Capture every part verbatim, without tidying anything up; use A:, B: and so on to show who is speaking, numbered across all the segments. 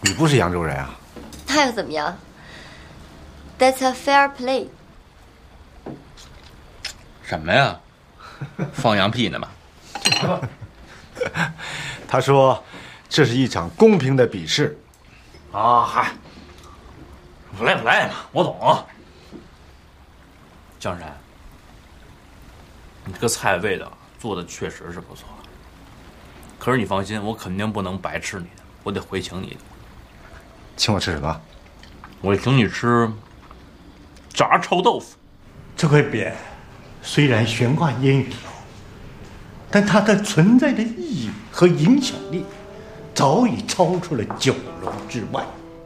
A: 你不是扬州人啊？
B: 那又怎么样 ？That's a fair play。
C: 什么呀？放羊屁呢嘛？
A: 他说，这是一场公平的比试。
C: 啊嗨，不赖不赖嘛，我懂。江山，你这个菜味道做的确实是不错，可是你放心，我肯定不能白吃你的，我得回请你的。
A: 请我吃什么？
C: 我请你吃炸臭豆腐。
D: 这块匾虽然悬挂烟雨，但它的存在的意义和影响力早已超出了九龙之外。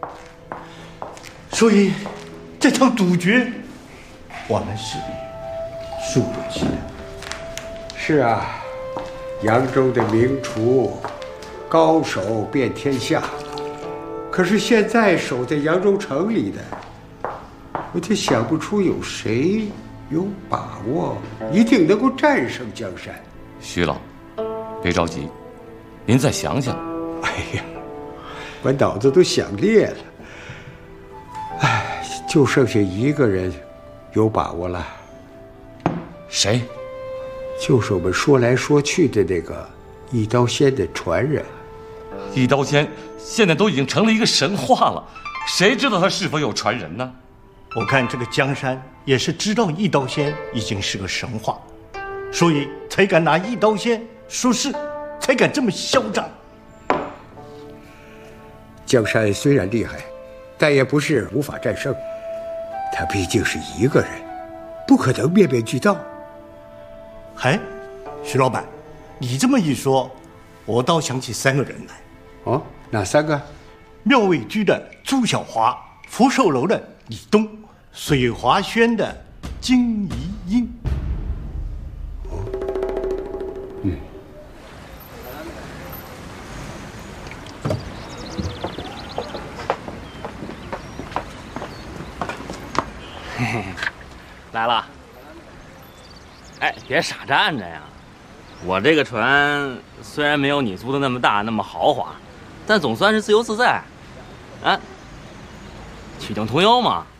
D: 所以这场赌决，我们是输不起的。
E: 是啊，扬州的名厨，高手遍天下。可是现在守在扬州城里的，我就想不出有谁有把握一定能够战胜江山。
F: 徐老，别着急，您再想想。
E: 哎呀，我脑子都想裂了。哎，就剩下一个人有把握了。
F: 谁？
E: 就是我们说来说去的那个一刀仙的传人。
F: 一刀仙现在都已经成了一个神话了，谁知道他是否有传人呢？
D: 我看这个江山也是知道一刀仙已经是个神话，所以才敢拿一刀仙说事，才敢这么嚣张。
E: 江山虽然厉害，但也不是无法战胜。他毕竟是一个人，不可能面面俱到。
D: 哎，徐老板，你这么一说，我倒想起三个人来。
E: 哦，哪三个？
D: 妙味居的朱小华，福寿楼的李东，水华轩的金怡英。
E: 哦，嗯。
C: 嘿嘿，来了。哎，别傻站着呀！我这个船虽然没有你租的那么大那么豪华，但总算是自由自在。啊，曲径通幽嘛。